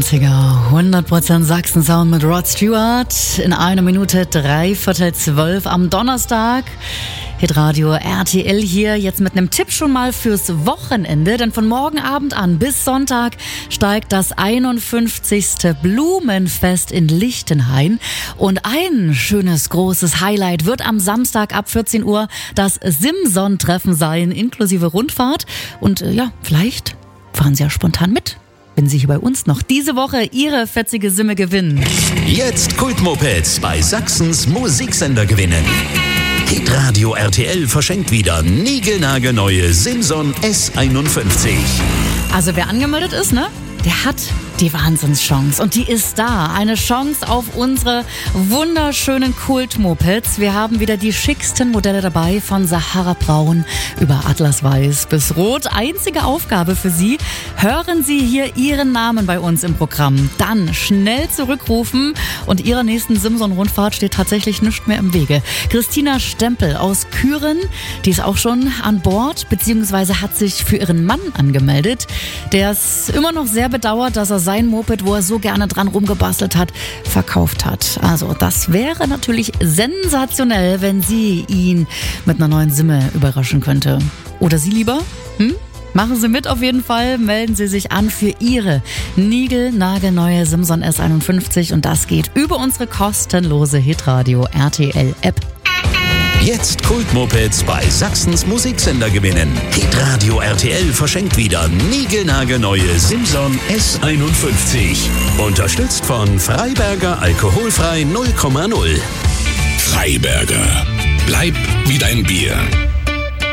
90er, 100% Sachsen-Sound mit Rod Stewart in 1 Minute 11:03 am Donnerstag. Hitradio RTL hier jetzt mit einem Tipp schon mal fürs Wochenende, denn von morgen Abend an bis Sonntag steigt das 51. Blumenfest in Lichtenhain und ein schönes großes Highlight wird am Samstag ab 14 Uhr das Simson-Treffen sein, inklusive Rundfahrt und vielleicht fahren Sie ja spontan mit, wenn Sie hier bei uns noch diese Woche Ihre fetzige Simme gewinnen. Jetzt Kultmopeds bei Sachsens Musiksender gewinnen. Hitradio RTL verschenkt wieder niegelnagelneue Simson S51. Also wer angemeldet ist, der hat die Wahnsinnschance. Und die ist da. Eine Chance auf unsere wunderschönen Kultmopeds. Wir haben wieder die schicksten Modelle dabei, von Sahara Braun über Atlas Weiß bis Rot. Einzige Aufgabe für Sie: hören Sie hier Ihren Namen bei uns im Programm. Dann schnell zurückrufen und Ihrer nächsten Simson-Rundfahrt steht tatsächlich nichts mehr im Wege. Christina Stempel aus Küren, die ist auch schon an Bord, beziehungsweise hat sich für ihren Mann angemeldet. Der es immer noch sehr bedauert, dass er sein Moped, wo er so gerne dran rumgebastelt hat, verkauft hat. Also das wäre natürlich sensationell, wenn sie ihn mit einer neuen Simme überraschen könnte. Oder Sie lieber? Machen Sie mit auf jeden Fall, melden Sie sich an für Ihre niegelnagelneue Simson S51 und das geht über unsere kostenlose Hitradio RTL App. Jetzt Kultmopeds bei Sachsens Musiksender gewinnen. Hitradio RTL verschenkt wieder niegelnagelneue Simson S51. Unterstützt von Freiberger Alkoholfrei 0,0. Freiberger. Bleib wie dein Bier.